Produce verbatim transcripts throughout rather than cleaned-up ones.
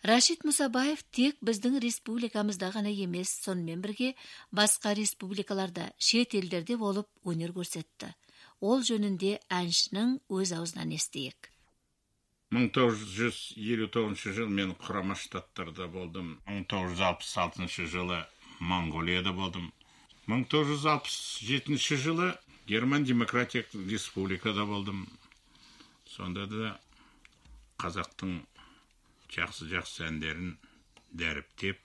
Рашид Мұсабаев тек біздің республикамызда ғана емес, сонымен бірге басқа республикаларда, шет елдерде болып өнер көрсетті. Ол жөнінде әншінің өз аузынан естейік. мың тоғыз жүз елу тоғызыншы жыл мен Құрама Штаттарда болдым. мың тоғыз жүз алпыс алтыншы жылы Монғолияда болдым. мың тоғыз жүз алпыс жетінші жылы Герман Демократиялық Республикада болдым. Сонда да қазақтың жақсы-жақсы әндерін дәріптеп,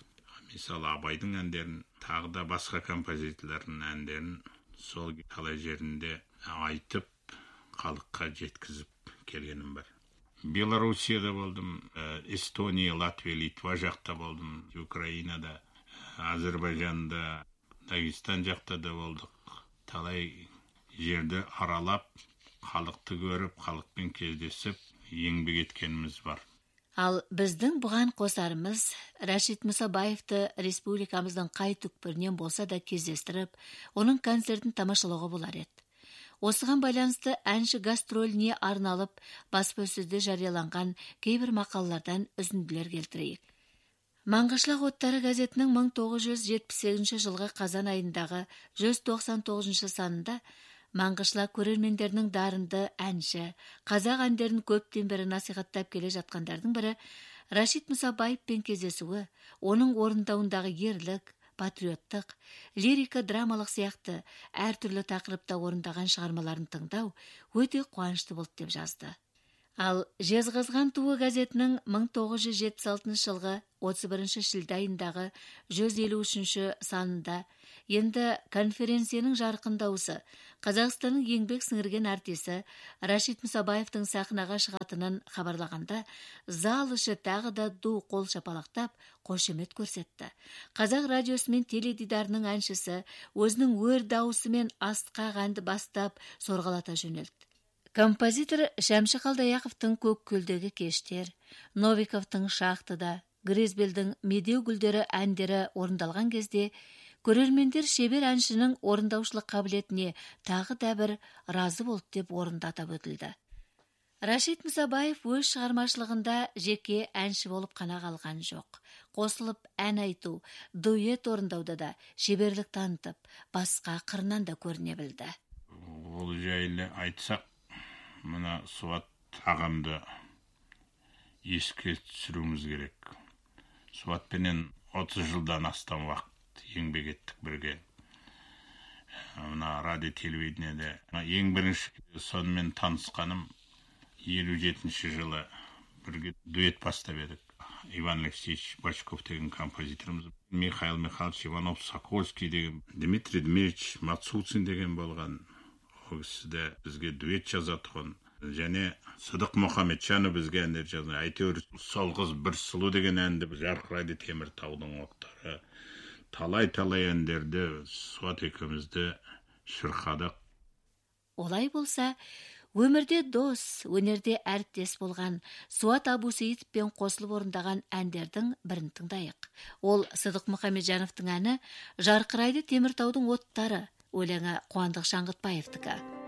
мысалы Абайдың әндерін, тағы да басқа композиторлардың әндерін сол талай жерінде айтып, халыққа жеткізіп келгенім бар. Белоруссияда болдым, Эстония, Латвия, Литва жақта болдым, Украинада, Әзербайжанда, Дагестан жақта да болдық. Талай жерді аралап, халықты көріп, халықпен кездесіп, еңбек еткеніміз бар. Ал біздің бұған қосарымыз Рашид Мұсабаевты республикамыздың қай түкпірінен болса да кездестіріп, оның концертін тамашалауға болар еді. Осыған байланысты әнші гастроліне арналып, баспасөзде жарияланған кейбір мақалалардан үзінділер келтірейік. Маңғышлақ оттары газетінің мың тоғыз жүз жетпіс сегізінші жылғы қазан айындағы жүз тоқсан тоғызыншы санында Маңғышлақ көрермендерінің дарынды әнші, қазақ әндерін көптен бері насихаттап келе жатқандардың бірі Рашид Мұсабаевпен кездесуі, оның орындауындағы ерлік, патриоттық, лирика, драмалық сияқты әртүрлі тақырыпта орындаған шығармаларын тыңдау өте қуанышты болды деп жазды. Ал Жезқазған туы газетінің мың тоғыз жүз жетпіс алтыншы жылғы отыз бірінші шілде айындағы жүз елу үшінші санында енді конференцияның жарқын дауысы Қазақстанның еңбек сіңірген артисі Рашид Мұсабаевтың сахнаға шығатынын хабарлағанда, зал іші тағы да ду қол шапалақтап қошемет көрсетті. Қазақ радиосы мен теледидарының әншісі өзінің өр даусымен асқақ әнді бастап сорғалата жөнелді. Композитор Шәмші Қалдаяқовтың көк көлдегі кештер, Новиковтың шахтыда, Гризбелдің медеу гүлдері әндері орындалған кезде, көрермендер шебер әншінің орындаушылық қабілетіне тағы да бір разы болды деп орындатып өтілді. Рашид Мұсабаев өз шығармашылығында жеке әнші болып қана қалған жоқ. Қосылып ән айту, дуэт орындауда да шеберлік танытып, басқа қырынан да көріне білді. Ол жайлы айтсақ, мына Суат ағамды еске түсіруіміз керек. Суатпенен отыз жылдан астам уақыт еңбек еттік бірге. Мына радио телевидениеде ең бірінші сонымен танысқаным елу жетінші жылы бірге дуэт бастап едік. Иван Алексеевич Бочков деген композиторымыз, Михаил Михайлович Иванов Сокольский деген, Дмитрий Дмитриевич Мацуцин деген болған. Ол кісіде бізге дуэт жазатұғын. Және Сыдық Мұхамеджанов бізге әндер жазды. Әйтеуір сол қыз бір сұлу деген әнді жарқырайды Теміртаудың оқтары. Талай-талай әндерді Суат екеумізді шырқадық. Олай болса, өмірде дос, өнерде әріптес болған Суат Абусейітовпен қосылып орындаған әндердің бірін тыңдайық. Ол Сыдық Мұхамеджановтың әні «Жарқырайды Теміртаудың оттары» өлеңі Қуандық Шаңғытбаевтікі.